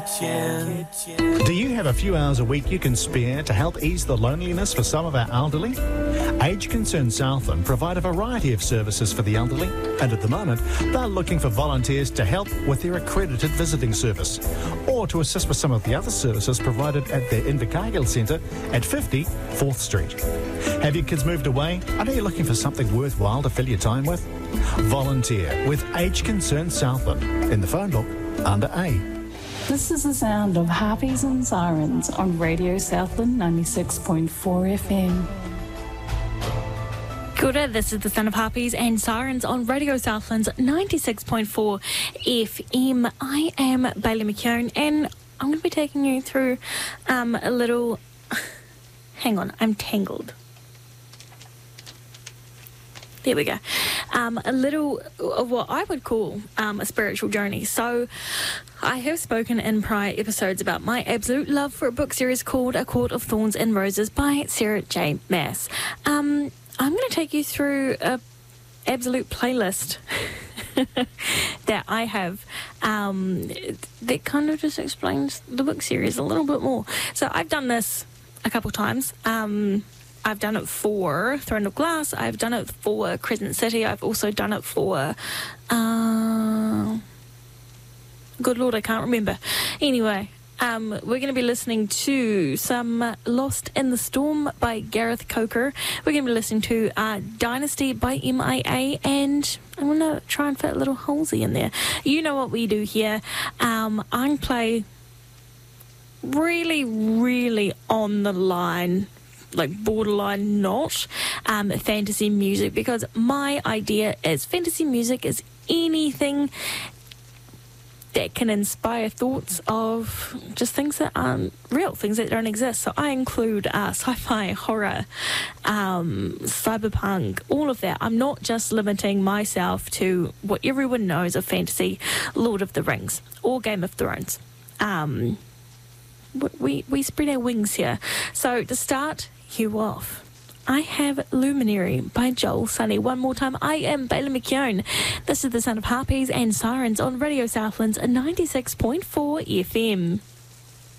Do you have a few hours a week you can spare to help ease the loneliness for some of our elderly? Age Concern Southland provide a variety of services for the elderly, and at the moment they're looking for volunteers to help with their accredited visiting service or to assist with some of the other services provided at their Invercargill Centre at 50 4th Street. Have your kids moved away? Are you looking for something worthwhile to fill your time with? Volunteer with Age Concern Southland in the phone book under A. This is the sound of harpies and sirens on Radio Southland 96.4 FM. Kia ora, this is the sound of harpies and sirens on Radio Southland's 96.4 FM. I am Bailey McKeown and I'm going to be taking you through a little... Hang on, I'm tangled. There we go. A little of what I would call a spiritual journey. So I have spoken in prior episodes about my absolute love for a book series called A Court of Thorns and Roses by Sarah J. Maas. I'm going to take you through a absolute playlist that I have that kind of just explains the book series a little bit more. So I've done this a couple times. I've done it for Throne of Glass. I've done it for Crescent City. I've also done it for... good Lord, I can't remember. Anyway, we're going to be listening to some Lost in the Storm by Gareth Coker. We're going to be listening to Dynasty by MIA, and I'm going to try and fit a little Halsey in there. You know what we do here. I play really, really on the line, like borderline not fantasy music, because my idea is fantasy music is anything that can inspire thoughts of just things that aren't real, things that don't exist. So I include sci-fi, horror, cyberpunk, all of that. I'm not just limiting myself to what everyone knows of fantasy, Lord of the Rings or Game of Thrones. We spread our wings here. So to start you off, I have Luminary by Joel Sunny. One more time, I am Bailey McKeown. This is the sound of harpies and sirens on Radio Southland's 96.4 FM.